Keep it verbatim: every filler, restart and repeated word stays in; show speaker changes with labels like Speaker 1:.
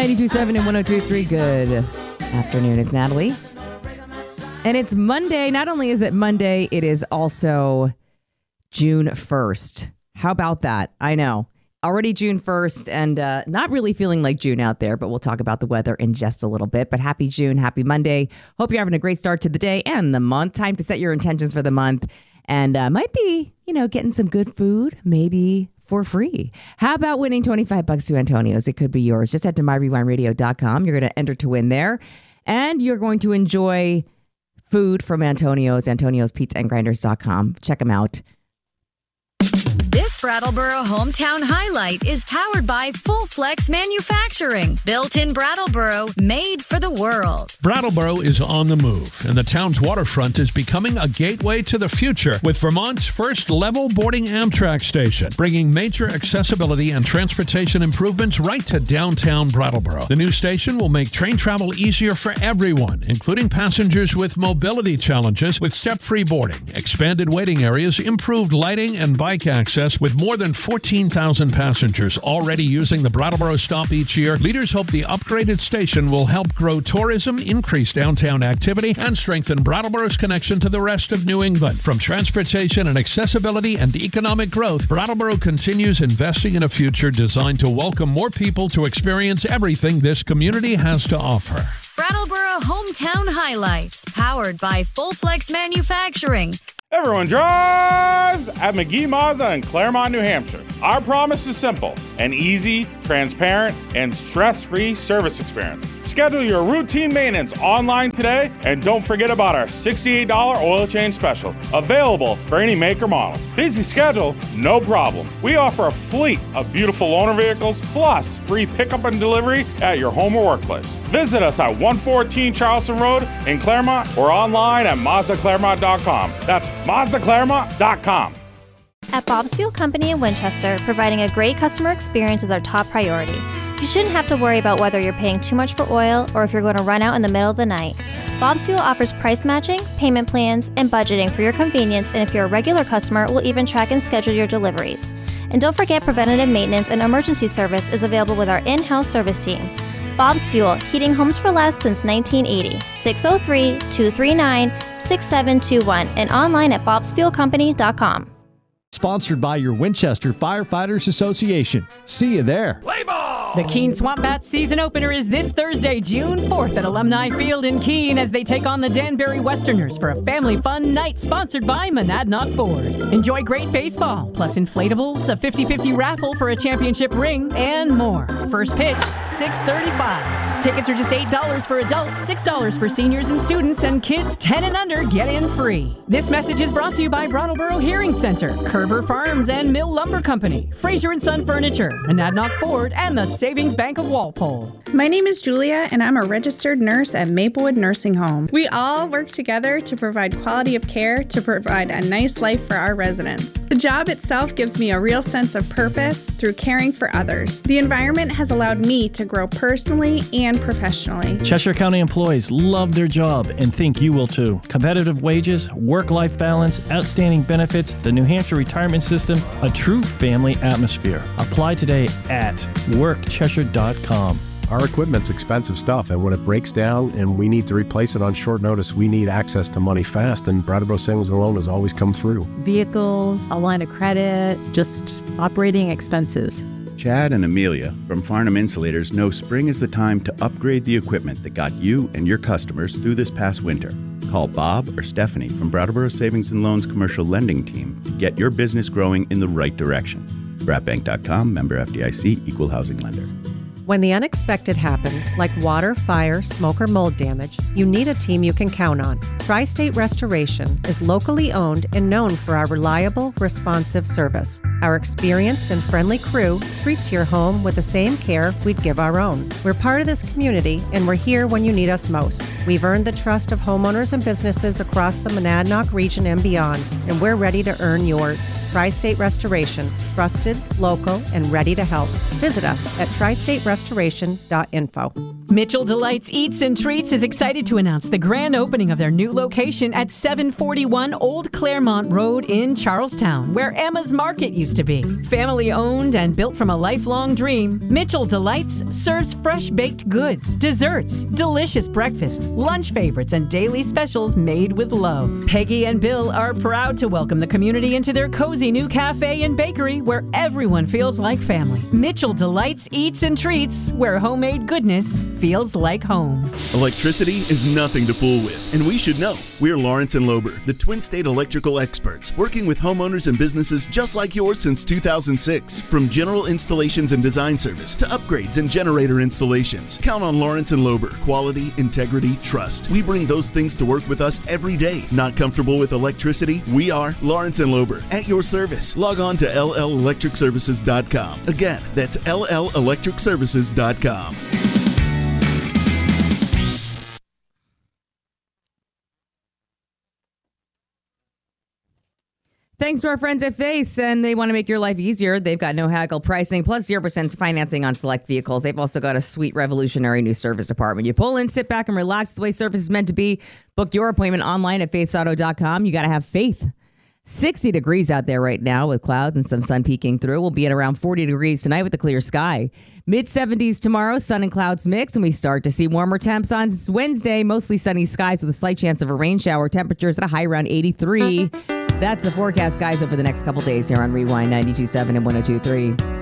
Speaker 1: ninety-two point seven and one oh two point three. Good afternoon. It's Natalie. And it's Monday. Not only is it Monday, it is also June first. How about that? I know. Already June first and uh, not really feeling like June out there, but we'll talk about the weather in just a little bit. But happy June. Happy Monday. Hope you're having a great start to the day and the month. Time to set your intentions for the month. And uh, might be, you know, getting some good food, maybe for free. How about winning twenty-five bucks to Antonio's? It could be yours. Just head to my rewind radio dot com. You're going to enter to win there. And you're going to enjoy food from Antonio's, Antonio's Pizza and Grinders dot com. Check them out.
Speaker 2: This Brattleboro Hometown Highlight is powered by Full Flex Manufacturing. Built in Brattleboro, made for the world.
Speaker 3: Brattleboro is on the move, and the town's waterfront is becoming a gateway to the future with Vermont's first level boarding Amtrak station, bringing major accessibility and transportation improvements right to downtown Brattleboro. The new station will make train travel easier for everyone, including passengers with mobility challenges, with step-free boarding, expanded waiting areas, improved lighting, and bike access. With more than fourteen thousand passengers already using the Brattleboro stop each year, leaders hope the upgraded station will help grow tourism, increase downtown activity, and strengthen Brattleboro's connection to the rest of New England. From transportation and accessibility and economic growth, Brattleboro continues investing in a future designed to welcome more people to experience everything this community has to offer.
Speaker 2: Brattleboro Hometown Highlights, powered by Full Flex Manufacturing.
Speaker 4: Everyone drives at McGee Mazda in Claremont, New Hampshire. Our promise is simple: an easy, transparent, and stress-free service experience. Schedule your routine maintenance online today, and don't forget about our sixty-eight dollars oil change special, available for any make or model. Busy schedule? No problem. We offer a fleet of beautiful loaner vehicles, plus free pickup and delivery at your home or workplace. Visit us at one fourteen Charleston Road in Claremont or online at Mazda Claremont dot com. That's Mazda Claremont dot com.
Speaker 5: At Bob's Fuel Company in Winchester, providing a great customer experience is our top priority. You shouldn't have to worry about whether you're paying too much for oil or if you're going to run out in the middle of the night. Bob's Fuel offers price matching, payment plans, and budgeting for your convenience, and if you're a regular customer, we'll even track and schedule your deliveries. And don't forget, preventative maintenance and emergency service is available with our in-house service team. Bob's Fuel, heating homes for less since nineteen eighty. six oh three, two three nine, six seven two one and online at bobs fuel company dot com.
Speaker 6: Sponsored by your Winchester Firefighters Association. See you there.
Speaker 7: Play ball! The Keene Swamp Bats season opener is this Thursday, June fourth at Alumni Field in Keene as they take on the Danbury Westerners for a family fun night sponsored by Monadnock Ford. Enjoy great baseball, plus inflatables, a fifty-fifty raffle for a championship ring, and more. First pitch, six thirty-five. Tickets are just eight dollars for adults, six dollars for seniors and students, and kids ten and under get in free. This message is brought to you by Brattleboro Hearing Center, Kerber Farms and Mill Lumber Company, Fraser and Son Furniture, Monadnock Ford, and the Savings Bank of Walpole.
Speaker 8: My name is Julia, and I'm a registered nurse at Maplewood Nursing Home. We all work together to provide quality of care to provide a nice life for our residents. The job itself gives me a real sense of purpose through caring for others. The environment has allowed me to grow personally and professionally.
Speaker 6: Cheshire County employees love their job and think you will too. Competitive wages, work-life balance, outstanding benefits, the New Hampshire retirement system, a true family atmosphere. Apply today at work cheshire dot com.
Speaker 9: Our equipment's expensive stuff, and when it breaks down and we need to replace it on short notice, we need access to money fast, and Brattleboro Savings and Loan has always come through.
Speaker 10: Vehicles, a line of credit, just operating expenses.
Speaker 11: Chad and Amelia from Farnham Insulators know spring is the time to upgrade the equipment that got you and your customers through this past winter. Call Bob or Stephanie from Brattleboro Savings and Loans Commercial Lending Team to get your business growing in the right direction. brat bank dot com, member F D I C, equal housing lender.
Speaker 12: When the unexpected happens, like water, fire, smoke, or mold damage, you need a team you can count on. Tri-State Restoration is locally owned and known for our reliable, responsive service. Our experienced and friendly crew treats your home with the same care we'd give our own. We're part of this community, and we're here when you need us most. We've earned the trust of homeowners and businesses across the Monadnock region and beyond, and we're ready to earn yours. Tri-State Restoration, trusted, local, and ready to help. Visit us at tri state restoration dot info.
Speaker 7: Mitchell Delights Eats and Treats is excited to announce the grand opening of their new location at seven forty-one Old Claremont Road in Charlestown, where Emma's Market used to be. Family owned and built from a lifelong dream, Mitchell Delights serves fresh baked goods, desserts, delicious breakfast, lunch favorites, and daily specials made with love. Peggy and Bill are proud to welcome the community into their cozy new cafe and bakery where everyone feels like family. Mitchell Delights Eats and Treats, where homemade goodness feels like home.
Speaker 13: Electricity is nothing to fool with, and we should know. We're Lawrence and Lober, the Twin State electrical experts, working with homeowners and businesses just like yours since two thousand six. From general installations and design service to upgrades and generator installations, count on Lawrence and Lober. Quality, integrity, trust. We bring those things to work with us every day. Not comfortable with electricity? We are Lawrence and Lober, at your service. Log on to L L electric services dot com. Again, that's L L electric services dot com.
Speaker 1: Thanks to our friends at Face, and they want to make your life easier. They've got no haggle pricing, plus zero percent financing on select vehicles. They've also got a sweet, revolutionary new service department. You pull in, sit back, and relax the way service is meant to be. Book your appointment online at faiths auto dot com. You got to have faith. sixty degrees out there right now with clouds and some sun peeking through. We'll be at around forty degrees tonight with a clear sky. mid seventies tomorrow, sun and clouds mix, and we start to see warmer temps on Wednesday. Mostly sunny skies with a slight chance of a rain shower. Temperatures at a high around eighty-three. That's the forecast, guys, over the next couple days here on Rewind ninety-two point seven and one oh two point three.